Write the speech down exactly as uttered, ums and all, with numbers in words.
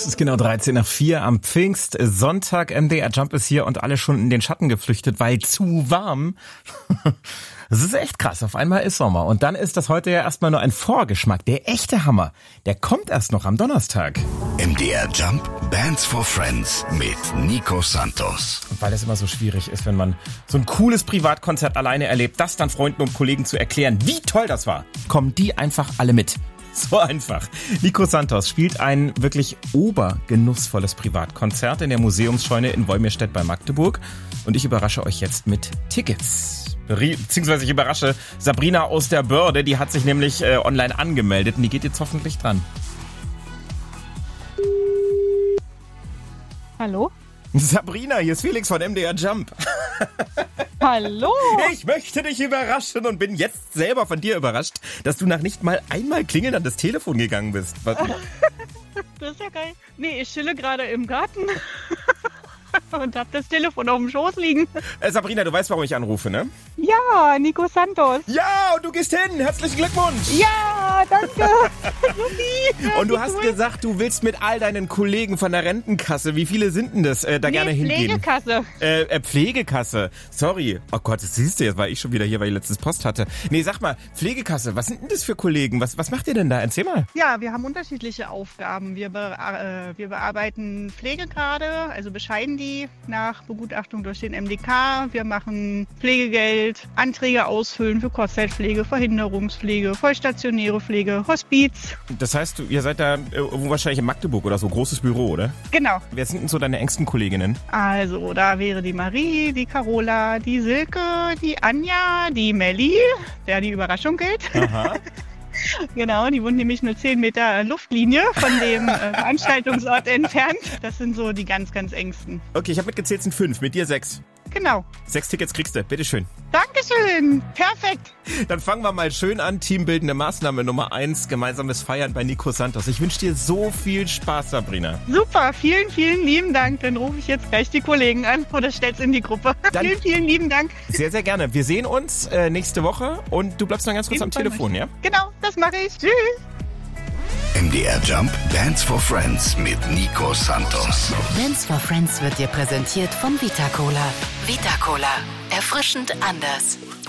Es ist genau dreizehn nach vier am Pfingstsonntag. M D R Jump ist hier und alle schon in den Schatten geflüchtet, weil zu warm. Das ist echt krass. Auf einmal ist Sommer. Und dann ist das heute ja erstmal nur ein Vorgeschmack. Der echte Hammer, der kommt erst noch am Donnerstag. M D R Jump Bands for Friends mit Nico Santos. Und weil es immer so schwierig ist, wenn man so ein cooles Privatkonzert alleine erlebt, das dann Freunden und Kollegen zu erklären, wie toll das war, kommen die einfach alle mit. So einfach. Nico Santos spielt ein wirklich obergenussvolles Privatkonzert in der Museumsscheune in Wolmirstedt bei Magdeburg. Und ich überrasche euch jetzt mit Tickets. Beziehungsweise ich überrasche Sabrina aus der Börde, die hat sich nämlich äh, online angemeldet und die geht jetzt hoffentlich dran. Hallo? Sabrina, hier ist Felix von M D R Jump. Hallo! Ich möchte dich überraschen und bin jetzt selber von dir überrascht, dass du nach nicht mal einmal klingeln an das Telefon gegangen bist. Was? Das ist ja geil. Nee, ich chille gerade im Garten und hab das Telefon auf dem Schoß liegen. Äh, Sabrina, du weißt, warum ich anrufe, ne? Ja, Nico Santos. Ja, und du gehst hin. Herzlichen Glückwunsch. Ja, danke. Supi. Und du hast gesagt, du willst mit all deinen Kollegen von der Rentenkasse, wie viele sind denn das, äh, da nee, gerne hingehen? Pflegekasse. Äh, äh, Pflegekasse. Sorry. Oh Gott, das siehst du, jetzt war ich schon wieder hier, weil ich letztes Post hatte. Nee, sag mal, Pflegekasse, was sind denn das für Kollegen? Was, was macht ihr denn da? Erzähl mal. Ja, wir haben unterschiedliche Aufgaben. Wir, be äh, wir bearbeiten Pflegegrade, also bescheiden die nach Begutachtung durch den M D K. Wir machen Pflegegeld, Anträge ausfüllen für Kurzzeitpflege, Verhinderungspflege, vollstationäre Pflege, Hospiz. Das heißt, ihr seid da äh, wahrscheinlich in Magdeburg oder so, großes Büro, oder? Genau. Wer sind denn so deine engsten Kolleginnen? Also, da wäre die Marie, die Carola, die Silke, die Anja, die Melli, der die Überraschung gilt. Aha. Genau, die wohnt nämlich nur zehn Meter Luftlinie von dem äh, Veranstaltungsort entfernt. Das sind so die ganz, ganz engsten. Okay, ich habe mitgezählt, sind fünf, mit dir sechs. Genau. Sechs Tickets kriegst du, bitteschön. Dankeschön, perfekt. Dann fangen wir mal schön an. Teambildende Maßnahme Nummer eins, gemeinsames Feiern bei Nico Santos. Ich wünsche dir so viel Spaß, Sabrina. Super, vielen, vielen lieben Dank. Dann rufe ich jetzt gleich die Kollegen an oder stell's in die Gruppe. Dann vielen, vielen lieben Dank. Sehr, sehr gerne. Wir sehen uns äh, nächste Woche und du bleibst noch ganz kurz am Telefon, ja? Genau, das mache ich. Tschüss. M D R Jump Bands for Friends mit Nico Santos. Bands for Friends wird dir präsentiert von Vita Cola. Vita Cola. Erfrischend anders.